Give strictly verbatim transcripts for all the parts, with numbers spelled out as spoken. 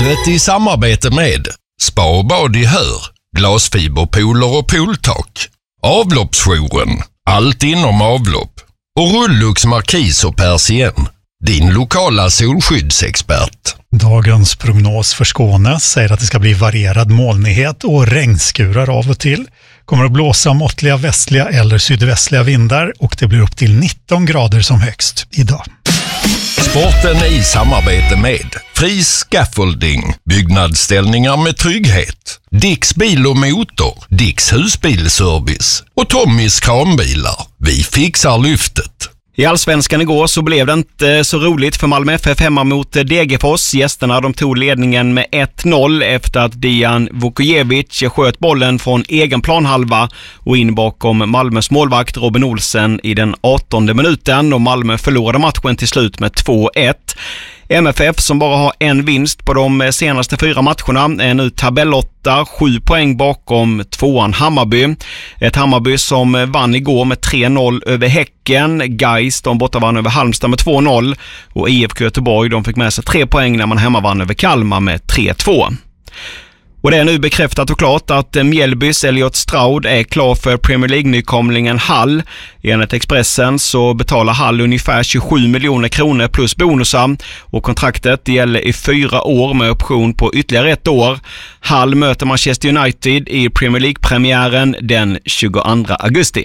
Sportlivet i samarbete med Spa och bad i Hör, glasfiberpooler och pooltak, Avloppsjouren, allt inom avlopp och Rullux Markis och Persien, din lokala solskyddsexpert. Dagens prognos för Skåne säger att det ska bli varierad molnighet och regnskurar av och till. Kommer att blåsa måttliga västliga eller sydvästliga vindar och det blir upp till nitton grader som högst idag. Sporten i samarbete med Fri Scaffolding, byggnadsställningar med trygghet, Dicks bil och motor, Dicks husbilservice och Tommys kranbilar. Vi fixar lyftet. I Allsvenskan igår så blev det inte så roligt för Malmö F F hemma mot Degerfors. Gästerna de tog ledningen med ett noll efter att Dejan Vukojevic sköt bollen från egen planhalva och in bakom Malmös målvakt Robin Olsen i den artonde minuten, och Malmö förlorade matchen till slut med två ett. M F F som bara har en vinst på de senaste fyra matcherna är nu tabellotta, sju poäng bakom tvåan Hammarby. Ett Hammarby som vann igår med tre noll över Häcken. Gais de borta vann över Halmstad med två noll och I F K Göteborg de fick med sig tre poäng när man hemma vann över Kalmar med tre två. Och det är nu bekräftat och klart att Mjällbys Elliot Stroud är klar för Premier League-nykomlingen Hull. Enligt Expressen så betalar Hull ungefär tjugosju miljoner kronor plus bonusar, och kontraktet gäller i fyra år med option på ytterligare ett år. Hull möter Manchester United i Premier League-premiären den tjugoandra augusti.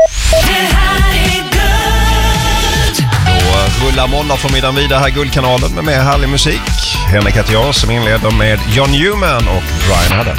Rullar måndag förmiddagen vidare här Guldkanalen med mer härlig musik. Henrik heter jag som inleder med John Newman och Brian Adams.